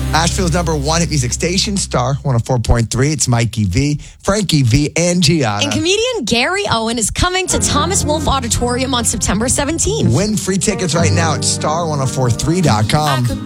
Asheville's number one hit music station, Star 104.3. It's Mikey V, Frankie V, and Gianna. And comedian Gary Owen is coming to Thomas Wolfe Auditorium on September 17th. Win free tickets right now at star1043.com.